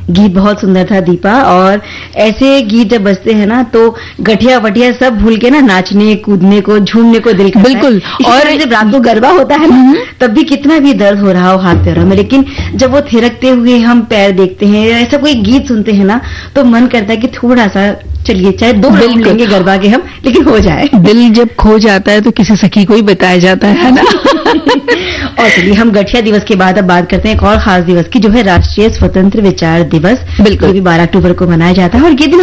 गीत बहुत सुंदर था दीपा। और ऐसे गीत जब बजते हैं ना तो गठिया वठिया सब भूल के ना नाचने कूदने को झूमने को दिल करता है। बिल्कुल। और जब रात को गरबा होता है ना तब भी कितना भी दर्द हो रहा हो हाथ पैरों में, लेकिन जब वो थिरकते हुए हम पैर देखते हैं या ऐसा कोई गीत सुनते हैं ना तो मन करता है कि थोड़ा सा चलिए चाहे 2 राउंड लेंगे गरबा के हम, लेकिन हो जाए। दिल जब खो जाता है तो किसी सखी को ही बताया जाता है ना। और चलिए हम गठिया दिवस के बाद अब बात करते हैं एक और खास दिवस की, जो है राष्ट्रीय स्वतंत्र विचार दिवस। बिल्कुल। ये भी 12 अक्टूबर को मनाया जाता है और ये दिन